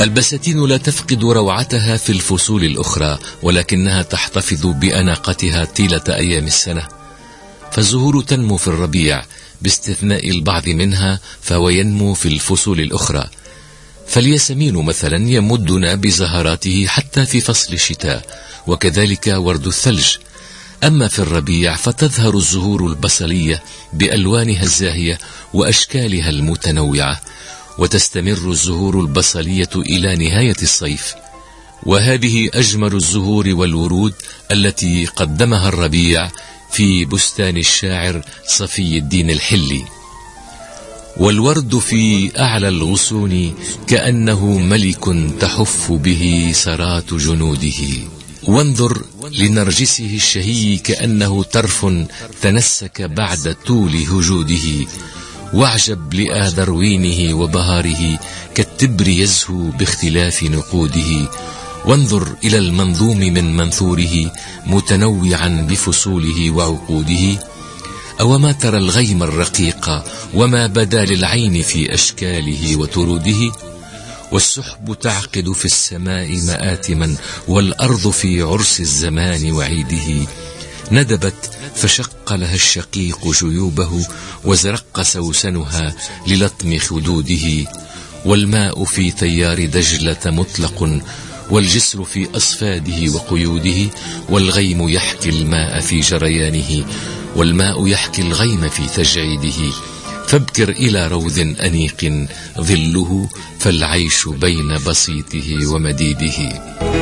البساتين لا تفقد روعتها في الفصول الأخرى، ولكنها تحتفظ بأناقتها طيلة أيام السنة. فالزهور تنمو في الربيع باستثناء البعض منها، فهو ينمو في الفصول الأخرى. فالياسمين مثلا يمدنا بزهراته حتى في فصل الشتاء، وكذلك ورد الثلج. أما في الربيع فتظهر الزهور البصلية بألوانها الزاهية وأشكالها المتنوعة، وتستمر الزهور البصلية إلى نهاية الصيف. وهذه أجمل الزهور والورود التي قدمها الربيع في بستان الشاعر صفي الدين الحلي. والورد في أعلى الغصون كأنه ملك تحف به سرات جنوده. وانظر لنرجسه الشهي كأنه طرف تنسك بعد طول هجوده. واعجب لآذروينه وبهاره كالتبر يزهو باختلاف نقوده. وانظر إلى المنظوم من منثوره متنوعا بفصوله وعقوده. أوما ترى الغيم الرقيق وما بدا للعين في أشكاله وتروده. والسحب تعقد في السماء مآتما، والأرض في عرس الزمان وعيده. ندبت فشق لها الشقيق جيوبه، وزرق سوسنها للطم خدوده. والماء في تيار دجلة مطلق، والجسر في أصفاده وقيوده. والغيم يحكي الماء في جريانه، والماء يحكي الغيم في تجعيده. فابكر إلى روض أنيق ظله، فالعيش بين بسيطه ومديده.